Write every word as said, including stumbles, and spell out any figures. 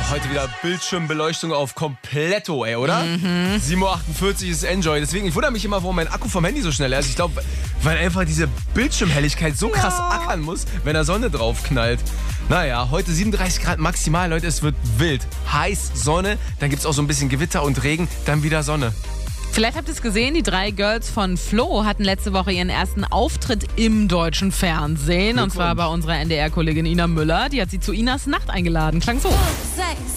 Heute wieder Bildschirmbeleuchtung auf Kompletto, ey, oder? Mhm. sieben Uhr achtundvierzig ist Enjoy. Deswegen, ich wundere mich immer, warum mein Akku vom Handy so schnell ist. Ich glaube, weil einfach diese Bildschirmhelligkeit so krass ja. ackern muss, wenn da Sonne drauf knallt. Naja, heute siebenunddreißig Grad maximal, Leute, es wird wild. Heiß, Sonne, dann gibt es auch so ein bisschen Gewitter und Regen, dann wieder Sonne. Vielleicht habt ihr es gesehen, die drei Girls von Flo hatten letzte Woche ihren ersten Auftritt im deutschen Fernsehen. Und zwar bei unserer N D R-Kollegin Ina Müller. Die hat sie zu Inas Nacht eingeladen. Klang so.